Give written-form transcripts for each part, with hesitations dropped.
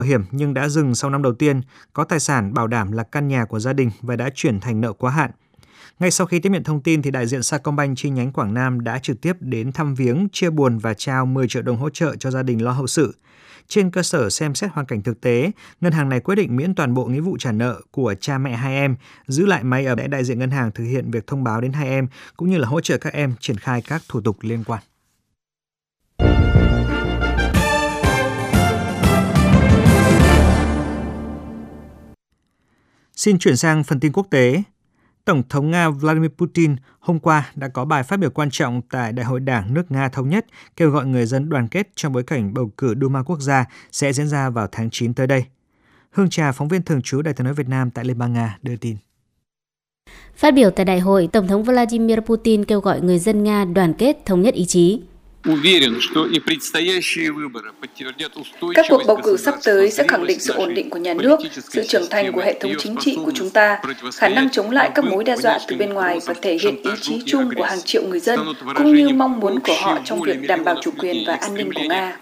hiểm nhưng đã dừng sau năm đầu tiên, có tài sản bảo đảm là căn nhà của gia đình và đã chuyển thành nợ quá hạn. Ngay sau khi tiếp nhận thông tin, thì đại diện Sacombank chi nhánh Quảng Nam đã trực tiếp đến thăm viếng, chia buồn và trao 10 triệu đồng hỗ trợ cho gia đình lo hậu sự. Trên cơ sở xem xét hoàn cảnh thực tế, ngân hàng này quyết định miễn toàn bộ nghĩa vụ trả nợ của cha mẹ hai em, giữ lại máy ở để đại diện ngân hàng thực hiện việc thông báo đến hai em, cũng như là hỗ trợ các em triển khai các thủ tục liên quan. Xin chuyển sang phần tin quốc tế. Tổng thống Nga Vladimir Putin hôm qua đã có bài phát biểu quan trọng tại Đại hội Đảng nước Nga Thống nhất, kêu gọi người dân đoàn kết trong bối cảnh bầu cử Duma quốc gia sẽ diễn ra vào tháng 9 tới đây. Hương Trà, phóng viên thường trú Đài Tiếng nói Việt Nam tại Liên bang Nga đưa tin. Phát biểu tại đại hội, Tổng thống Vladimir Putin kêu gọi người dân Nga đoàn kết thống nhất ý chí. Các cuộc bầu cử sắp tới sẽ khẳng định sự ổn định của nhà nước, sự trưởng thành của hệ thống chính trị của chúng ta, khả năng chống lại các mối đe dọa từ bên ngoài và thể hiện ý chí chung của hàng triệu người dân, cũng như mong muốn của họ trong việc đảm bảo chủ quyền và an ninh của Nga.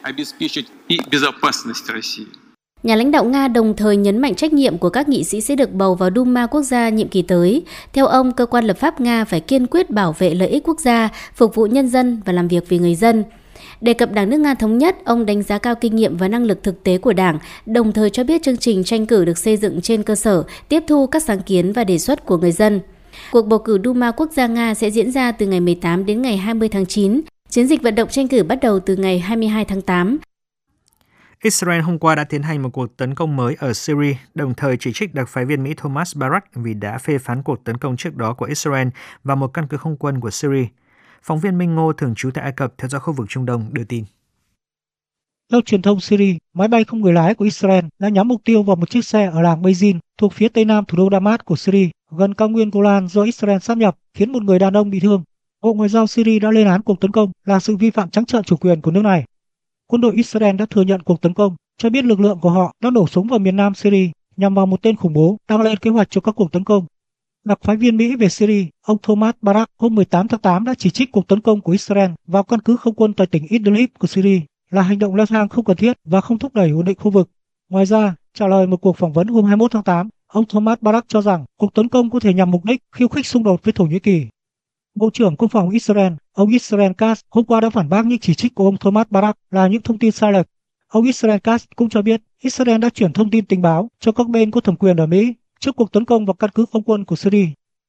Nhà lãnh đạo Nga đồng thời nhấn mạnh trách nhiệm của các nghị sĩ sẽ được bầu vào Duma quốc gia nhiệm kỳ tới. Theo ông, cơ quan lập pháp Nga phải kiên quyết bảo vệ lợi ích quốc gia, phục vụ nhân dân và làm việc vì người dân. Đề cập Đảng nước Nga Thống nhất, ông đánh giá cao kinh nghiệm và năng lực thực tế của Đảng, đồng thời cho biết chương trình tranh cử được xây dựng trên cơ sở tiếp thu các sáng kiến và đề xuất của người dân. Cuộc bầu cử Duma quốc gia Nga sẽ diễn ra từ ngày 18 đến ngày 20 tháng 9. Chiến dịch vận động tranh cử bắt đầu từ ngày 22 tháng 8. Israel hôm qua đã tiến hành một cuộc tấn công mới ở Syria, đồng thời chỉ trích đặc phái viên Mỹ Thomas Barak vì đã phê phán cuộc tấn công trước đó của Israel vào một căn cứ không quân của Syria. Phóng viên Minh Ngô thường trú tại Ai Cập theo dõi khu vực Trung Đông đưa tin. Theo truyền thông Syria, máy bay không người lái của Israel đã nhắm mục tiêu vào một chiếc xe ở làng Beijing thuộc phía tây nam thủ đô Damas của Syria, gần cao nguyên Golan do Israel sáp nhập, khiến một người đàn ông bị thương. Bộ Ngoại giao Syria đã lên án cuộc tấn công là sự vi phạm trắng trợn chủ quyền của nước này. Quân đội Israel đã thừa nhận cuộc tấn công, cho biết lực lượng của họ đã nổ súng vào miền nam Syria nhằm vào một tên khủng bố đang lên kế hoạch cho các cuộc tấn công. Đặc phái viên Mỹ về Syria, ông Thomas Barak hôm 18 tháng 8 đã chỉ trích cuộc tấn công của Israel vào căn cứ không quân tại tỉnh Idlib của Syria là hành động leo thang không cần thiết và không thúc đẩy ổn định khu vực. Ngoài ra, trả lời một cuộc phỏng vấn hôm 21 tháng 8, ông Thomas Barak cho rằng cuộc tấn công có thể nhằm mục đích khiêu khích xung đột với Thổ Nhĩ Kỳ. Bộ trưởng Quốc phòng Israel, ông Israel Katz, hôm qua đã phản bác những chỉ trích của ông Thomas Barak là những thông tin sai lệch. Ông Israel Katz cũng cho biết Israel đã chuyển thông tin tình báo cho các bên có thẩm quyền ở Mỹ trước cuộc tấn công vào căn cứ không quân của Syria.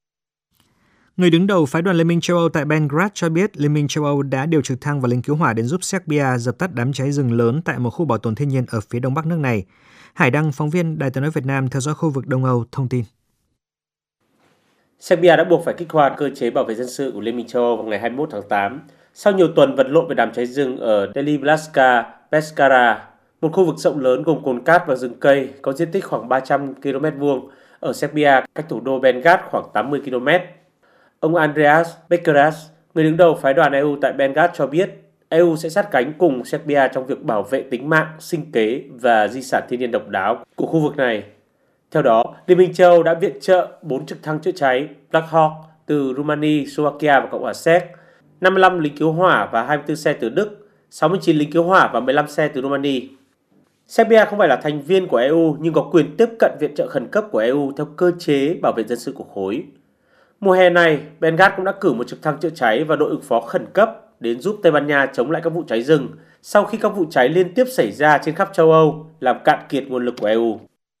Người đứng đầu phái đoàn Liên minh châu Âu tại Belgrade cho biết Liên minh châu Âu đã điều trực thăng và lính cứu hỏa đến giúp Serbia dập tắt đám cháy rừng lớn tại một khu bảo tồn thiên nhiên ở phía đông bắc nước này. Hải Đăng, phóng viên Đài Tiếng nói Việt Nam theo dõi khu vực Đông Âu thông tin. Serbia đã buộc phải kích hoạt cơ chế bảo vệ dân sự của Liên minh châu Âu vào ngày 21 tháng 8 sau nhiều tuần vật lộn với đám cháy rừng ở Deliblatska Peskara, một khu vực rộng lớn gồm cồn cát và rừng cây có diện tích khoảng 300 km2 ở Serbia, cách thủ đô Belgrade khoảng 80 km. Ông Andreas Bekeras, người đứng đầu phái đoàn EU tại Belgrade cho biết EU sẽ sát cánh cùng Serbia trong việc bảo vệ tính mạng, sinh kế và di sản thiên nhiên độc đáo của khu vực này. Theo đó, Liên minh châu Âu đã viện trợ 4 trực thăng chữa cháy Black Hawk từ Romania, Slovakia và Cộng hòa Séc, 55 lính cứu hỏa và 24 xe từ Đức, 69 lính cứu hỏa và 15 xe từ Romania. Serbia không phải là thành viên của EU nhưng có quyền tiếp cận viện trợ khẩn cấp của EU theo cơ chế bảo vệ dân sự của khối. Mùa hè này, Belgrade cũng đã cử một trực thăng chữa cháy và đội ứng phó khẩn cấp đến giúp Tây Ban Nha chống lại các vụ cháy rừng sau khi các vụ cháy liên tiếp xảy ra trên khắp châu Âu làm cạn kiệt nguồn lực của EU.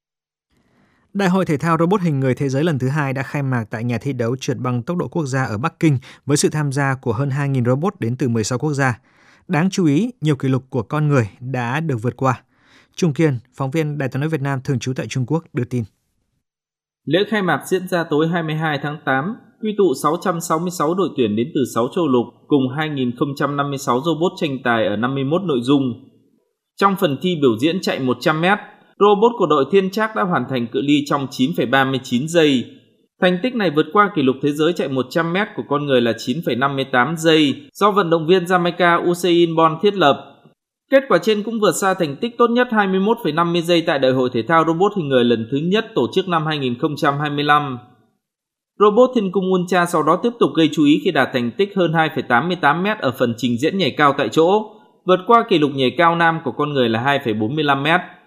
Đại hội thể thao robot hình người thế giới lần thứ 2 đã khai mạc tại nhà thi đấu trượt băng tốc độ quốc gia ở Bắc Kinh với sự tham gia của hơn 2.000 robot đến từ 16 quốc gia. Đáng chú ý, nhiều kỷ lục của con người đã được vượt qua. Trung Kiên, phóng viên Đài Tiếng nói Việt Nam thường trú tại Trung Quốc đưa tin. Lễ khai mạc diễn ra tối 22 tháng 8, quy tụ 666 đội tuyển đến từ 6 châu lục cùng 2.056 robot tranh tài ở 51 nội dung. Trong phần thi biểu diễn chạy 100m, robot của đội Thiên Trác đã hoàn thành cự ly trong 9,39 giây. Thành tích này vượt qua kỷ lục thế giới chạy 100m của con người là 9,58 giây do vận động viên Jamaica Usain Bolt thiết lập. Kết quả trên cũng vượt xa thành tích tốt nhất 21,50 giây tại Đại hội thể thao robot hình người lần thứ nhất tổ chức năm 2025. Robot Thiên cung Ultra sau đó tiếp tục gây chú ý khi đạt thành tích hơn 2,88m ở phần trình diễn nhảy cao tại chỗ, vượt qua kỷ lục nhảy cao nam của con người là 2,45m.